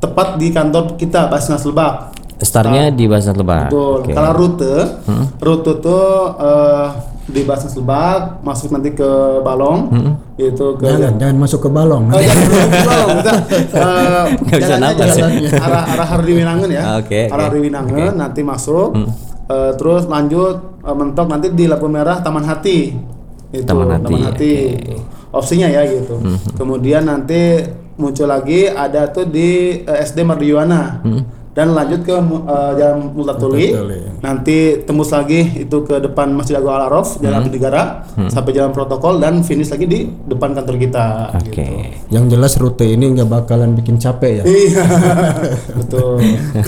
tepat di kantor kita Basnas Lebak. Startnya di Basnas Lebak. Betul. Okay. Kalau rute tuh di Basnas Lebak masuk nanti ke Balong, itu ke jangan masuk ke Balong. jangan ke Balong, Nggak bisa nafas ya? arah Hardiwinangun ya. Oke, arah Hardiwinangun nanti masuk, terus lanjut mentok nanti di lampu merah Taman Hati. Itu Taman Hati. Itu. Opsinya ya gitu. Kemudian nanti muncul lagi ada tuh di SD Mardiwana. Dan lanjut ke Jalan Multatuli, nanti tembus lagi itu ke depan Masjid Agung Al-Araf, Jalan Abdi Negara, sampai Jalan Protokol dan finish lagi di depan kantor kita. Oke. Gitu. Yang jelas rute ini nggak bakalan bikin capek ya. Iya, betul.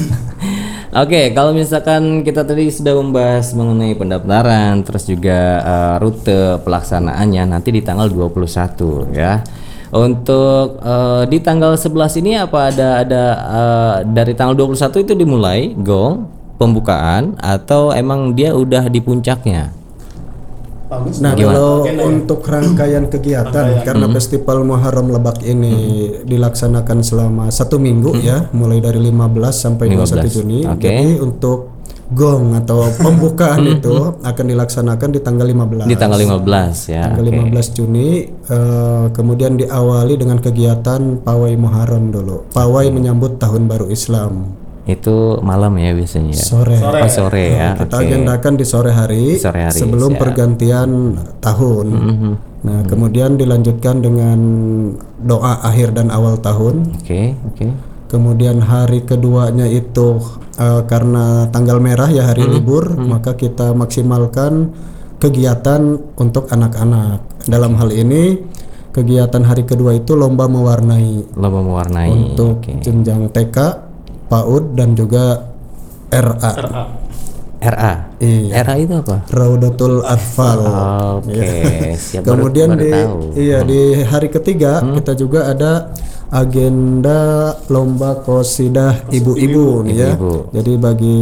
Oke, kalau misalkan kita tadi sudah membahas mengenai pendaftaran, terus juga rute pelaksanaannya nanti di tanggal 21 ya. Untuk di tanggal 11 ini apa ada dari tanggal 21 itu dimulai gong pembukaan atau emang dia udah di puncaknya? Bagus. Nah, kalau untuk rangkaian kegiatan karena Festival Muharram Lebak ini dilaksanakan selama 1 minggu ya, mulai dari 15 sampai 21 Juni. Jadi untuk gong atau pembukaan itu akan dilaksanakan di tanggal 15. Di tanggal 15 ya. Tanggal 15 Juni, kemudian diawali dengan kegiatan Pawai Muharram dulu. Pawai menyambut Tahun Baru Islam. Itu malam ya biasanya. Sore. Oh, sore ya. Kita agendakan di sore hari sebelum pergantian tahun. Nah, kemudian dilanjutkan dengan doa akhir dan awal tahun. Oke. Kemudian hari keduanya itu karena tanggal merah ya hari libur, maka kita maksimalkan kegiatan untuk anak-anak. Dalam hal ini kegiatan hari kedua itu lomba mewarnai. Untuk jenjang TK, PAUD dan juga RA. RA. Iya. RA itu apa? Raudatul Atfal. Oke. Siap. Kemudian di hari ketiga kita juga ada agenda lomba qosidah ibu-ibu nih ya. Jadi bagi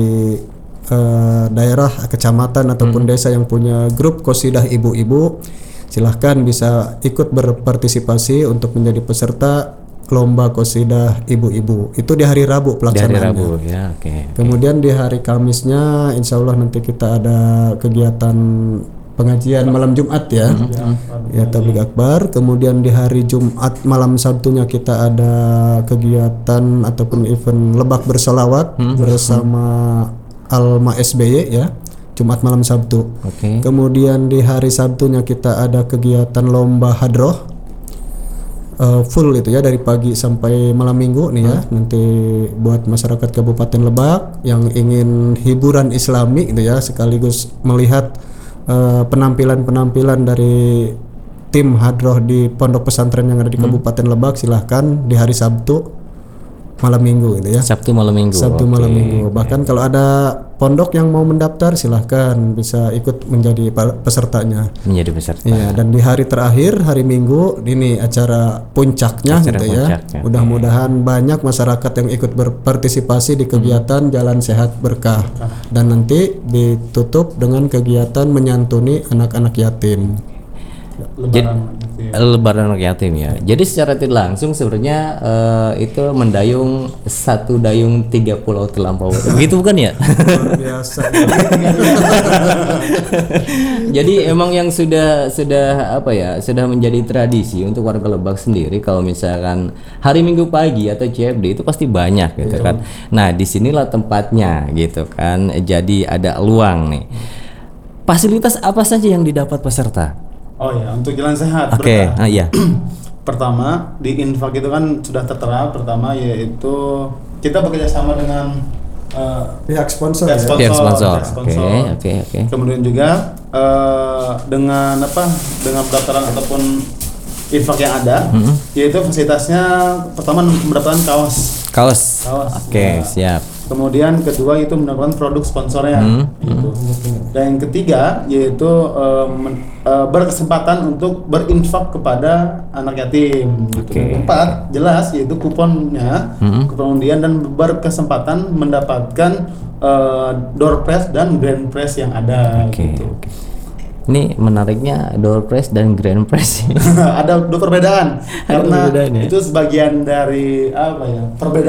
daerah, kecamatan ataupun desa yang punya grup qosidah ibu-ibu, silahkan bisa ikut berpartisipasi untuk menjadi peserta lomba qosidah ibu-ibu. Itu di hari Rabu pelaksanaannya. Di hari Rabu ya, oke. Kemudian di hari Kamisnya insya Allah nanti kita ada kegiatan pengajian malam Jumat ya, ya tabligh akbar. Kemudian di hari Jumat malam Sabtunya kita ada kegiatan ataupun event lebak bersolawat bersama Alma SBY ya, Jumat malam Sabtu. Kemudian di hari Sabtunya kita ada kegiatan lomba hadroh full itu ya dari pagi sampai malam minggu nih ya. Nanti buat masyarakat Kabupaten Lebak yang ingin hiburan Islami gitu ya, sekaligus melihat penampilan-penampilan dari tim hadroh di pondok pesantren yang ada di Kabupaten Lebak, silahkan di hari Sabtu malam minggu gitu ya. Sabtu malam minggu. Bahkan kalau ada pondok yang mau mendaftar silahkan bisa ikut menjadi pesertanya. Iya, dan di hari terakhir hari Minggu ini acara puncaknya gitu ya. Mudah-mudahan banyak masyarakat yang ikut berpartisipasi di kegiatan Jalan Sehat Berkah dan nanti ditutup dengan kegiatan menyantuni anak-anak yatim. Lebaran anak yatim ya. Jadi secara tidak langsung sebenarnya itu mendayung satu dayung 3 pulau terlampau. Begitu bukan ya? Luar biasa. Jadi emang yang sudah apa ya, sudah menjadi tradisi untuk warga Lebak sendiri kalau misalkan hari Minggu pagi atau CFD itu pasti banyak gitu kan. Nah, disinilah tempatnya gitu kan. Jadi ada luang nih. Fasilitas apa saja yang didapat peserta? Oh ya, untuk Jalan Sehat Berkah. Iya. Pertama di infak itu kan sudah tertera. Pertama yaitu kita bekerja sama dengan pihak sponsor. Oke. Kemudian juga dengan pendaftaran ataupun infak yang ada, yaitu fasilitasnya pertama mendapatkan kaos. Oke, siap. Kemudian kedua itu mendapatkan produk sponsornya, gitu. Dan yang ketiga yaitu berkesempatan untuk berinfak kepada anak yatim. Gitu. Keempat jelas yaitu kuponnya, kupon undian dan berkesempatan mendapatkan door prize dan grand prize yang ada. Gitu. Ini menariknya door prize dan grand prize. Ada dua perbedaan karena ya? itu sebagian dari perbedaan